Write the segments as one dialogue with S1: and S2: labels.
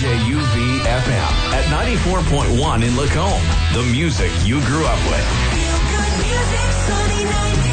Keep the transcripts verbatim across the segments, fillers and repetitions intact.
S1: J U V F M at ninety-four point one in Lacombe. The music you grew up with.
S2: Feel good music, Sunny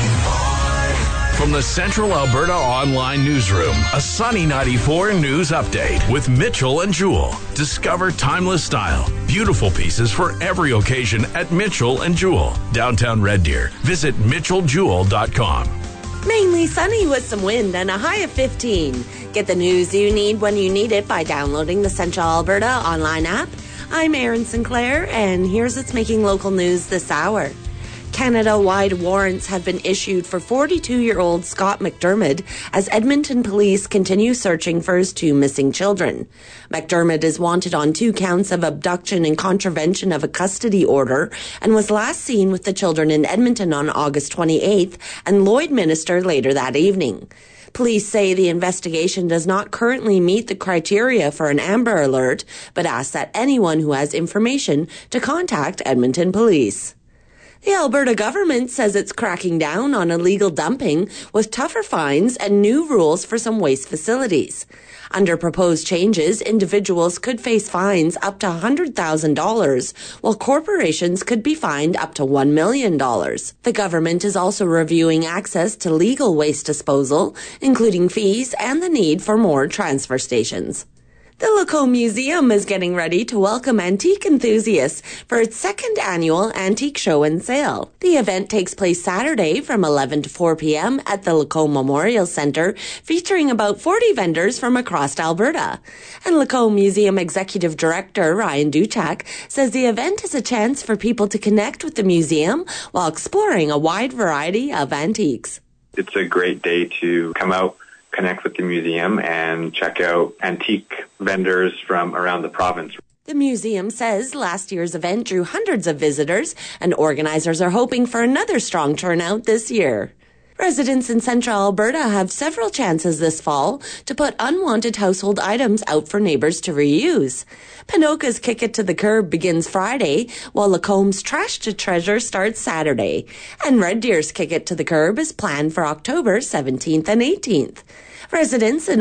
S2: ninety-four.
S1: From the Central Alberta Online Newsroom, a Sunny ninety-four news update with Mitchell and Jewel. Discover timeless style, beautiful pieces for every occasion at Mitchell and Jewel, downtown Red Deer. Visit mitchell jewel dot com.
S3: Mainly sunny with some wind and a high of fifteen. Get the news you need when you need it by downloading the Central Alberta online app. I'm Erin Sinclair, and here's what's making local news this hour. Canada-wide warrants have been issued for forty-two-year-old Scott McDermott as Edmonton police continue searching for his two missing children. McDermott is wanted on two counts of abduction and contravention of a custody order and was last seen with the children in Edmonton on August twenty-eighth and Lloydminster later that evening. Police say the investigation does not currently meet the criteria for an Amber Alert, but ask that anyone who has information to contact Edmonton Police. The Alberta government says it's cracking down on illegal dumping with tougher fines and new rules for some waste facilities. Under proposed changes, individuals could face fines up to one hundred thousand dollars, while corporations could be fined up to one million dollars. The government is also reviewing access to legal waste disposal, including fees and the need for more transfer stations. The Lacombe Museum is getting ready to welcome antique enthusiasts for its second annual Antique Show and Sale. The event takes place Saturday from eleven to four p.m. at the Lacombe Memorial Centre, featuring about forty vendors from across Alberta. And Lacombe Museum Executive Director Ryan Duchak says the event is a chance for people to connect with the museum while exploring a wide variety of antiques.
S4: It's a great day to come out, connect with the museum, and check out antique vendors from around the province.
S3: The museum says last year's event drew hundreds of visitors, and organizers are hoping for another strong turnout this year. Residents in Central Alberta have several chances this fall to put unwanted household items out for neighbours to reuse. Pinoca's Kick It to the Curb begins Friday, while Lacombe's Trash to Treasure starts Saturday. And Red Deer's Kick It to the Curb is planned for October seventeenth and eighteenth. Residents in